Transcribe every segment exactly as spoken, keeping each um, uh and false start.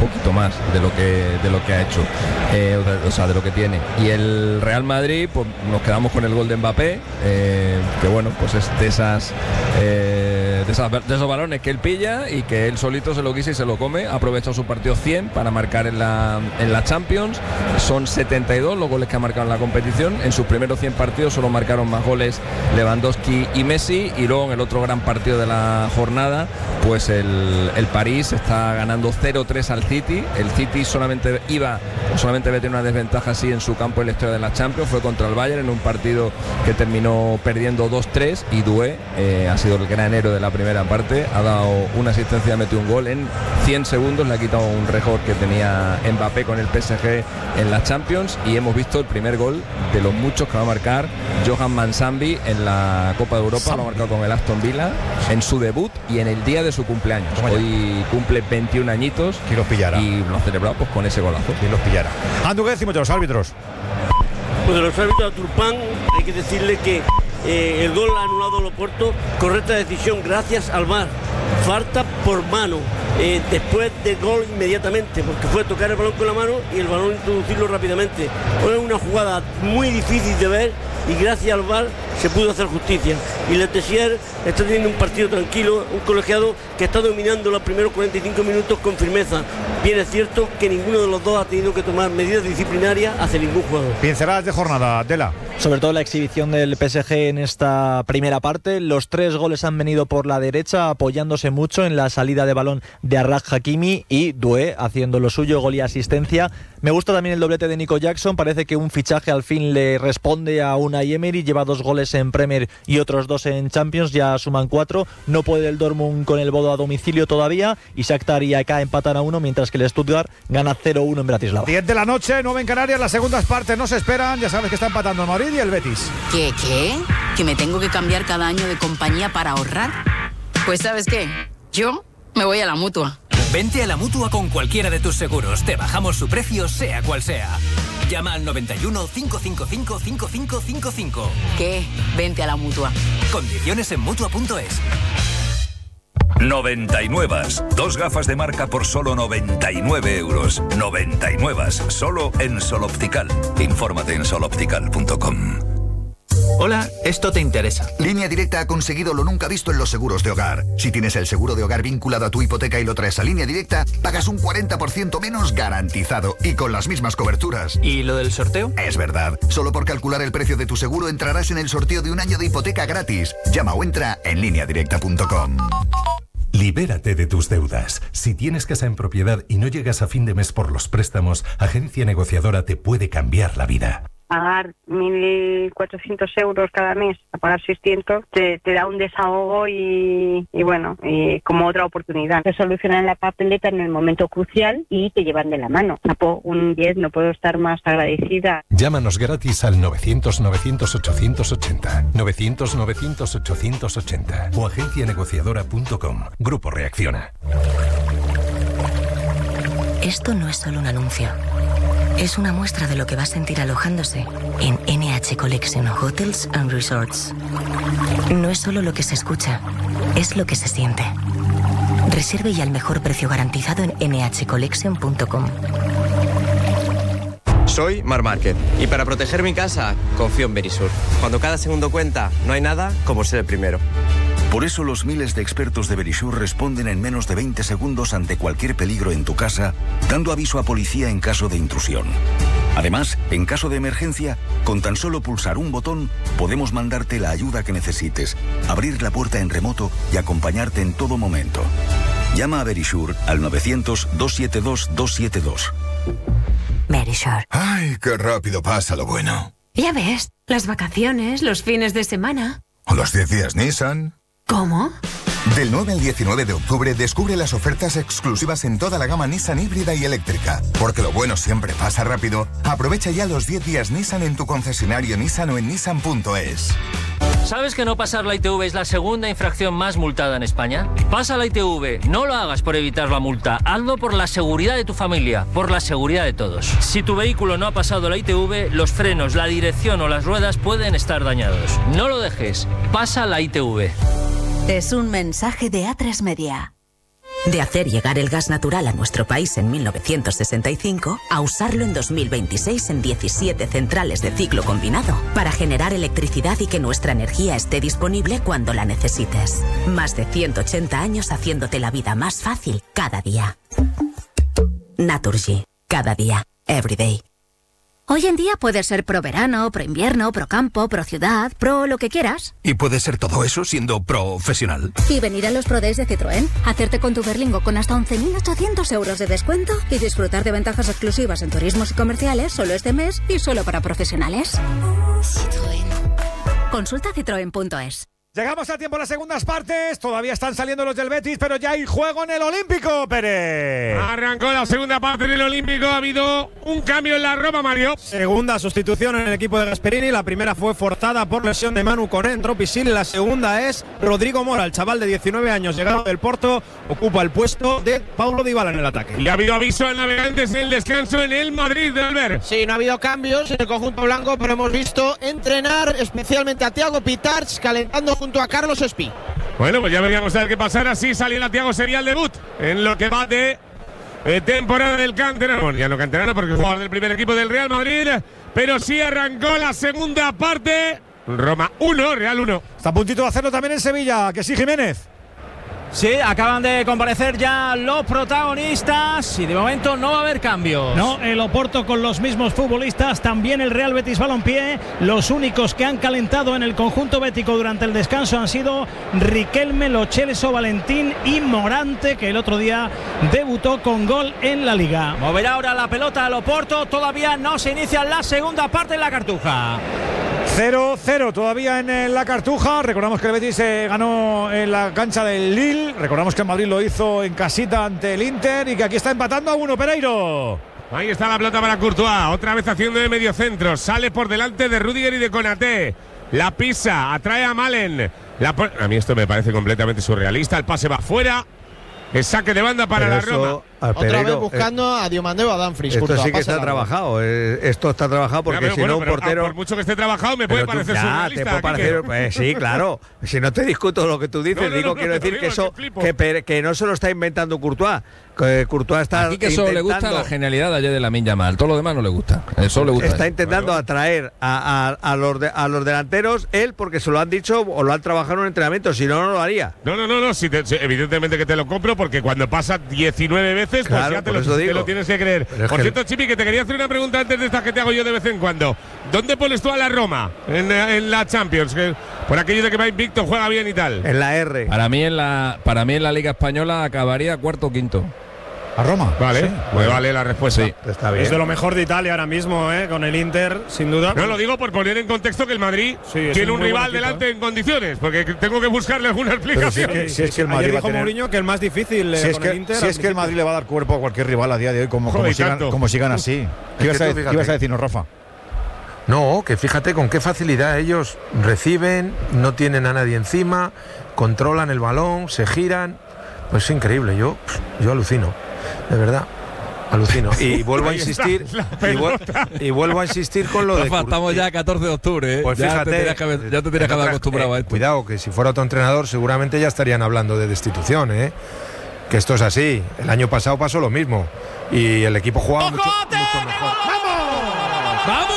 poquito más de lo que de lo que ha hecho, eh, o, de, o sea, de lo que tiene. Y el Real Madrid, pues nos quedamos con el gol de Mbappé, eh, que bueno, pues es de esas eh, de, esas, de esos balones que él pilla y que él solito se lo quise y se lo come. Ha aprovechado su partido cien para marcar en la, en la Champions. Son setenta y dos los goles que ha marcado en la competición. En sus primeros cien partidos solo marcaron más goles Lewandowski y Messi, y luego en el otro gran partido de la jornada, pues el, el París está ganando cero tres al City. El City solamente iba, solamente había tenido una desventaja así en su campo en la historia de la Champions, fue contra el Bayern en un partido que terminó perdiendo dos tres, y Doué eh, ha sido el granero de la primera parte, ha dado una asistencia, ha metido un gol en cien segundos, le ha quitado un récord que tenía Mbappé con el P S G en la Champions, y hemos visto el primer gol de los muchos que va a marcar Johan Mansambi en la Copa de Europa. Lo ha marcado con el Aston Villa en su debut y en el día de su cumpleaños. Hoy cumple veintiún añitos. ¿Quién los pillará? Y lo ha celebrado pues con ese golazo. ¿Quién los pillará? Andu, ¿qué decimos de los árbitros? Pues de los árbitros a Turpán hay que decirle que eh, el gol ha anulado a Loporto, correcta decisión gracias al V A R. Falta por mano, eh, después del gol inmediatamente, porque fue tocar el balón con la mano y el balón introducirlo rápidamente. Hoy es una jugada muy difícil de ver y gracias al V A R se pudo hacer justicia. Y Letessier está teniendo un partido tranquilo, un colegiado que está dominando los primeros cuarenta y cinco minutos con firmeza. Bien es cierto que ninguno de los dos ha tenido que tomar medidas disciplinarias hacia ningún jugador. Pinceladas de jornada, Tela. Sobre todo la exhibición del P S G en esta primera parte. Los tres goles han venido por la derecha, apoyándose mucho en la salida de balón de Achraf Hakimi, y Doué haciendo lo suyo, gol y asistencia. Me gusta también el doblete de Nico Jackson. Parece que un fichaje al fin le responde a Unai Emery. Lleva dos goles en Premier y otros dos en Champions. Ya suman cuatro. No puede el Dortmund con el Bodo a domicilio todavía. Y Shakhtar y A K empatan a uno, mientras que el Stuttgart gana cero uno en Bratislava. diez de la noche, nueve en Canarias. Las segundas partes no se esperan. Ya sabes que está empatando el Madrid y el Betis. ¿Qué, qué? ¿Que me tengo que cambiar cada año de compañía para ahorrar? Pues ¿sabes qué? Yo me voy a la Mutua. Vente a la Mutua con cualquiera de tus seguros. Te bajamos su precio, sea cual sea. Llama al noventa y uno, cinco cinco cinco, cinco cinco cinco cinco. ¿Qué? Vente a la Mutua. Condiciones en Mutua punto es. noventa y nueve. Dos gafas de marca por solo noventa y nueve euros. noventa y nueve. Solo en Sol Optical. Infórmate en sol optical punto com. Hola, esto te interesa. Línea Directa ha conseguido lo nunca visto en los seguros de hogar. Si tienes el seguro de hogar vinculado a tu hipoteca y lo traes a Línea Directa, pagas un cuarenta por ciento menos garantizado y con las mismas coberturas. ¿Y lo del sorteo? Es verdad. Solo por calcular el precio de tu seguro entrarás en el sorteo de un año de hipoteca gratis. Llama o entra en línea directa punto com. Libérate de tus deudas. Si tienes casa en propiedad y no llegas a fin de mes por los préstamos, Agencia Negociadora te puede cambiar la vida. Pagar mil cuatrocientos euros cada mes a pagar seiscientos te, te da un desahogo y, y bueno, y como otra oportunidad. Te solucionan la papeleta en el momento crucial y te llevan de la mano. Tapo un diez, no puedo estar más agradecida. Llámanos gratis al novecientos, novecientos, ochocientos ochenta, novecientos, novecientos, ochocientos ochenta o agencia negociadora punto com. Grupo Reacciona. Esto no es solo un anuncio. Es una muestra de lo que va a sentir alojándose en N H Collection Hotels and Resorts. No es solo lo que se escucha, es lo que se siente. Reserve ya el mejor precio garantizado en ene hache collection punto com. Soy Mar Márquez y para proteger mi casa confío en Verisur. Cuando cada segundo cuenta, no hay nada como ser el primero. Por eso los miles de expertos de Verisur responden en menos de veinte segundos ante cualquier peligro en tu casa, dando aviso a policía en caso de intrusión. Además, en caso de emergencia, con tan solo pulsar un botón, podemos mandarte la ayuda que necesites, abrir la puerta en remoto y acompañarte en todo momento. Llama a Verisur al novecientos, doscientos setenta y dos, doscientos setenta y dos. Verisur. ¡Ay, qué rápido pasa lo bueno! Ya ves, las vacaciones, los fines de semana. ¿O los diez días Nissan? ¿Cómo? Del nueve al diecinueve de octubre descubre las ofertas exclusivas en toda la gama Nissan híbrida y eléctrica. Porque lo bueno siempre pasa rápido. Aprovecha ya los diez días Nissan en tu concesionario Nissan o en nissan punto es. ¿Sabes que no pasar la I T V es la segunda infracción más multada en España? Pasa la I T V, no lo hagas por evitar la multa, hazlo por la seguridad de tu familia, por la seguridad de todos. Si tu vehículo no ha pasado la I T V, los frenos, la dirección o las ruedas pueden estar dañados. No lo dejes, pasa la I T V. Es un mensaje de A tres Media. De hacer llegar el gas natural a nuestro país en mil novecientos sesenta y cinco a usarlo en dos mil veintiséis en diecisiete centrales de ciclo combinado para generar electricidad y que nuestra energía esté disponible cuando la necesites. Más de ciento ochenta años haciéndote la vida más fácil cada día. Naturgy. Cada día. Every day. Hoy en día puedes ser pro verano, pro invierno, pro campo, pro ciudad, pro lo que quieras. Y puedes ser todo eso siendo profesional. Y venir a los Pro Days de Citroën, hacerte con tu Berlingo con hasta once mil ochocientos euros de descuento y disfrutar de ventajas exclusivas en turismos y comerciales solo este mes y solo para profesionales. Citroën. Consulta citroen punto es. Llegamos al tiempo de las segundas partes. Todavía están saliendo los del Betis, pero ya hay juego en el Olímpico, Pérez. Arrancó la segunda parte en el Olímpico. Ha habido un cambio en la Roma, Mario. Segunda sustitución en el equipo de Gasperini. La primera fue forzada por lesión de Manu Koné, entró Pisili. La segunda es Rodrigo Mora, el chaval de diecinueve años, llegado del Porto, ocupa el puesto de Paulo Dybala en el ataque. Y ha habido aviso al Navegantes en el descanso en el Madrid, de Albert. Sí, no ha habido cambios en el conjunto blanco, pero hemos visto entrenar especialmente a Thiago Pitarch, calentando junto a Carlos Espí. Bueno, pues ya veríamos a ver qué pasara si saliera Thiago. Sería el debut en lo que va de eh, temporada del canterano. Bueno, ya no canterano porque es jugador del primer equipo del Real Madrid, pero sí arrancó la segunda parte. Roma uno, Real uno. Está a puntito de hacerlo también en Sevilla, que sí, Jiménez. Sí, acaban de comparecer ya los protagonistas y de momento no va a haber cambios. No, el Oporto con los mismos futbolistas, también el Real Betis Balompié. Los únicos que han calentado en el conjunto bético durante el descanso han sido Riquelme, Lo Celso, Valentín y Morante, que el otro día debutó con gol en la Liga. Moverá ahora la pelota al Oporto, todavía no se inicia la segunda parte en la Cartuja. cero cero todavía en la Cartuja. Recordamos que el Betis eh, ganó en la cancha del Lille. Recordamos que el Madrid lo hizo en casita ante el Inter y que aquí está empatando a uno, Pereiro. Ahí está la pelota para Courtois, otra vez haciendo de medio centro. Sale por delante de Rüdiger y de Konaté. La pisa, atrae a Malen. La a mí esto me parece completamente surrealista. El pase va fuera. El saque de banda para la Roma. Otra vez buscando eh, a Diomandé o a Dumfries. Esto Courtois, sí que está trabajado. Eh, esto está trabajado porque ya, si bueno, no un portero. Por mucho que esté trabajado me puede parecer ya, surrealista. Te puede parecer, pues, sí, claro. Si no te discuto lo que tú dices, no, no, digo, no, quiero no, decir digo, que eso que, que no se lo está inventando Courtois. Que Courtois está Aquí que solo le gusta la genialidad de ayer de Lamine Yamal. Todo lo demás no le gusta. Eso le gusta. Está eso. intentando bueno. atraer a, a, a, los de, a los delanteros él porque se lo han dicho o lo han trabajado en un entrenamiento. Si no, no lo haría. No, no, no, no. Si te, si, evidentemente que te lo compro porque cuando pasa diecinueve veces, claro, pues ya te lo, te lo tienes que creer. Por que cierto, Chipi, que te quería hacer una pregunta antes de esta que te hago yo de vez en cuando. ¿Dónde pones tú a la Roma en, en la Champions? Que, por aquello de que va invicto, juega bien y tal. En la R. Para mí en la, para mí en la Liga Española acabaría cuarto o quinto. A Roma. Vale, sí. pues bueno. vale la respuesta. Sí, está bien. Es de lo mejor de Italia ahora mismo, ¿eh? Con el Inter, sin duda. No, lo digo por poner en contexto que el Madrid sí, tiene un rival equipo, delante ¿eh? en condiciones, porque tengo que buscarle alguna explicación. Si es que, si es que el Madrid Ayer va a dijo tener... Mourinho que el más difícil si eh, es con que, el Inter. Si es que el Madrid le va a dar cuerpo a cualquier rival a día de hoy, como, como, Joder, sigan, como sigan así. ¿Qué ibas, a, ¿qué ibas a decirnos, Rafa? No, que fíjate con qué facilidad ellos reciben, no tienen a nadie encima, controlan el balón, se giran. Pues es increíble, yo, yo alucino, de verdad. Alucino. Y vuelvo a insistir y, vuel y vuelvo a insistir con lo Rafa, de estamos ya a catorce de octubre, ¿eh? Pues ya fíjate, te tenías que haber, ya te tenías que haber acostumbrado eh, a esto. Cuidado, que si fuera otro entrenador seguramente ya estarían hablando de destitución, ¿eh? Que esto es así. El año pasado pasó lo mismo y el equipo jugaba mucho, mucho mejor. ¡Vamos! ¡Vamos!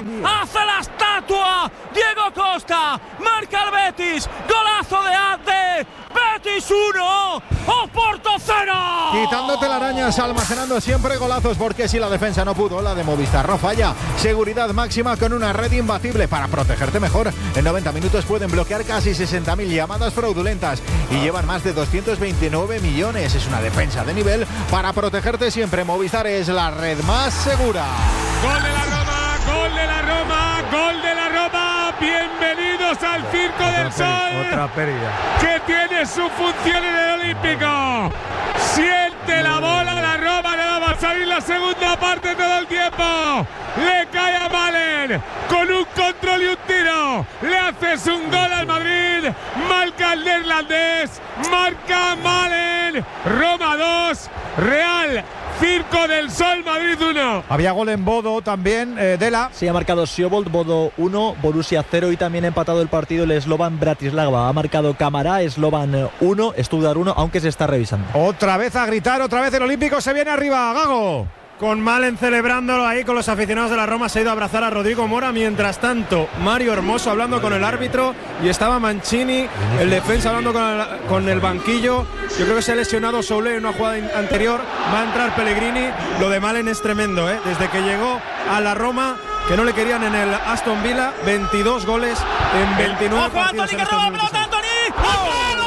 hace la estatua. Diego Costa marca el Betis. Golazo de Abde. Betis uno, Oporto cero. Quitando telarañas, almacenando siempre golazos, porque si la defensa no pudo, la de Movistar no falla. Seguridad máxima con una red imbatible para protegerte mejor. En noventa minutos pueden bloquear casi sesenta mil llamadas fraudulentas y llevan más de doscientos veintinueve millones. Es una defensa de nivel para protegerte siempre. Movistar es la red más segura. Gol de la Roma, gol de la Roma, gol de la Roma. Bienvenidos al Circo otra del Sol. Otra pérdida. Que tiene su función en el Olímpico. Siente la bola, la Roma le va a salir la segunda parte todo el tiempo. Le cae a Malen con un control y un tiro. Le haces un gol al Madrid. Marca el neerlandés. Marca Malen. Roma dos. Real Circo del Sol, Madrid uno. Había gol en Bodo también, eh, Dela. Sí, ha marcado Siobold, Bodo uno, Borussia cero y también ha empatado el partido el Slovan Bratislava. Ha marcado Camará, Slovan uno, Stuttgart uno, aunque se está revisando. Otra vez a gritar, otra vez el Olímpico se viene arriba, Gago. Con Malen celebrándolo ahí con los aficionados de la Roma, se ha ido a abrazar a Rodrigo Mora. Mientras tanto, Mario Hermoso hablando con el árbitro y estaba Mancini, el defensa, hablando con el, con el banquillo. Yo creo que se ha lesionado Soule en una jugada anterior. Va a entrar Pellegrini. Lo de Malen es tremendo, ¿eh? Desde que llegó a la Roma, que no le querían en el Aston Villa, veintidós goles en veintinueve ¡Ojo, partidos. Antony, que roba pelota, Antony! ¡Al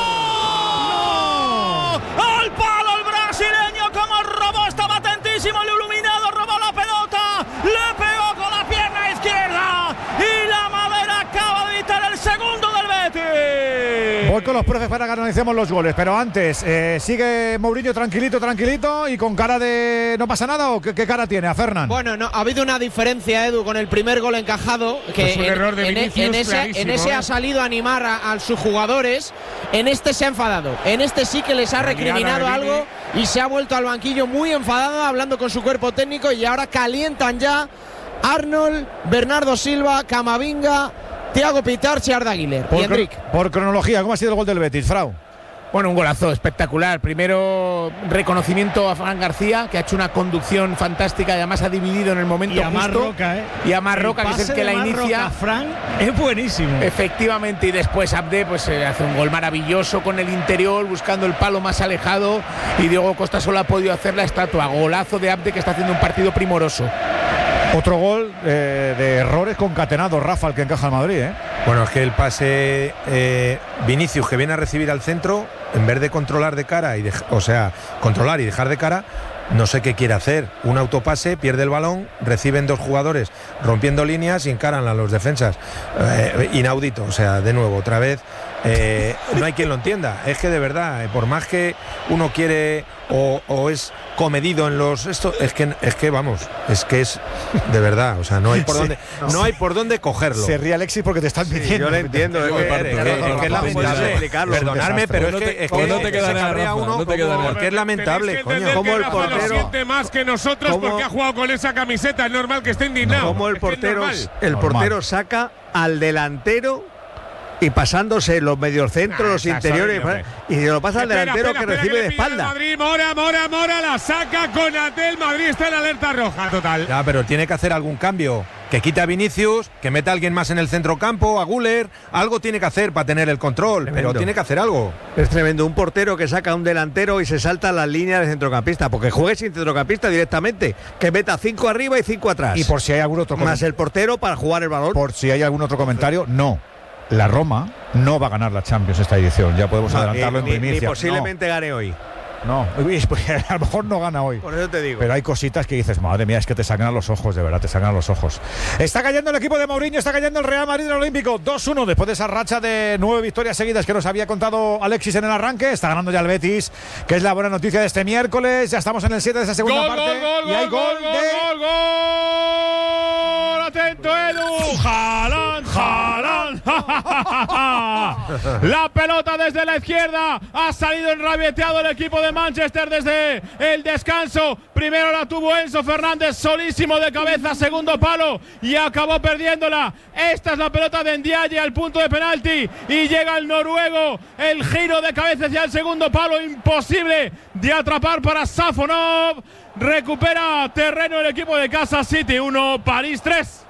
palo! ¡Al palo el brasileño! ¡Cómo robó! Estaba atentísimo, el iluminado, robó la pelota, le pegó con la pierna izquierda y la Madera acaba de evitar el segundo del Betis. Voy con los profes para que analicemos los goles, pero antes, eh, sigue Mourinho tranquilito, tranquilito y con cara de no pasa nada, ¿o qué, qué cara tiene a Fernán? Bueno, no, ha habido una diferencia, Edu, con el primer gol encajado, que es un en, error de en, Vinicius en ese, en ese ¿eh? ha salido a animar a, a sus jugadores, en este se ha enfadado, en este sí que les ha recriminado algo y se ha vuelto al banquillo muy enfadado, hablando con su cuerpo técnico, y ahora calientan ya Arnold, Bernardo Silva, Camavinga, Thiago Pitarch y Arda Güler. Por, y Enric. por cronología, ¿cómo ha sido el gol del Betis, Frau? Bueno, un golazo espectacular. Primero, reconocimiento a Fran García, que ha hecho una conducción fantástica y además ha dividido en el momento y a justo. Marroca, ¿eh? Y a Marroca, que es el que la inicia. Fran es buenísimo. Efectivamente, y después Abde pues eh, hace un gol maravilloso con el interior, buscando el palo más alejado, y Diego Costa solo ha podido hacer la estatua. Golazo de Abde, que está haciendo un partido primoroso. Otro gol eh, de errores concatenados, Rafa, el que encaja al Madrid, ¿eh? Bueno, es que el pase eh, Vinicius, que viene a recibir al centro, en vez de controlar de cara, y de, o sea, controlar y dejar de cara, no sé qué quiere hacer. Un autopase, pierde el balón, reciben dos jugadores rompiendo líneas y encaran a los defensas. Eh, inaudito, o sea, de nuevo, otra vez, eh, no hay quien lo entienda. Es que de verdad, eh, por más que uno quiere o, o es comedido en los esto, es que es que vamos, es que es de verdad, o sea, no hay por sí, dónde no, no hay por dónde cogerlo. Se ríe Alexis porque te están pidiendo. Sí, yo lo entiendo, es que, es que, es que es lamentable. Perdonadme, pero es que es que no te queda nada, uno, no te queda nada. Porque es lamentable, coño, como el portero lo siente más que nosotros porque ha jugado con esa camiseta, es normal que esté indignado. Como el portero, el portero saca al delantero y pasándose los mediocentros, ah, los interiores, y se lo pasa al delantero espera, que espera, recibe que de espalda. Madrid, Mora, Mora, Mora, la saca con Atel, Madrid está en alerta roja total. Ya, pero tiene que hacer algún cambio. Que quite a Vinicius, que meta a alguien más en el centrocampo, a Güler, algo tiene que hacer para tener el control, tremendo. Pero tiene que hacer algo. Es tremendo, un portero que saca a un delantero y se salta las líneas del centrocampista, porque juegue sin centrocampista directamente, que meta cinco arriba y cinco atrás. Y por si hay algún otro más el portero para jugar el balón. Por si hay algún otro comentario, no. La Roma no va a ganar la Champions esta edición, ya podemos no, adelantarlo ni, en primicia. Ni posiblemente no. gane hoy. No, a lo mejor no gana hoy. Por eso te digo. Pero hay cositas que dices, madre mía, es que te sangran los ojos, de verdad, te sangran los ojos. Está cayendo el equipo de Mourinho, está cayendo el Real Madrid del Olímpico, dos uno, después de esa racha de nueve victorias seguidas que nos había contado Alexis en el arranque. Está ganando ya el Betis, que es la buena noticia de este miércoles. Ya estamos en el siete de esa segunda gol, parte. Gol, gol, y hay gol, gol, gol, de... gol, gol. Atento, Edu. Haaland, Haaland. La pelota desde la izquierda. Ha salido enrabieteado el equipo de Manchester desde el descanso. Primero la tuvo Enzo Fernández solísimo de cabeza, segundo palo, y acabó perdiéndola. Esta es la pelota de Ndiaye al punto de penalti y llega el noruego. El giro de cabeza hacia el segundo palo, imposible de atrapar para Safonov. Recupera terreno el equipo de Kansas City uno, París tres.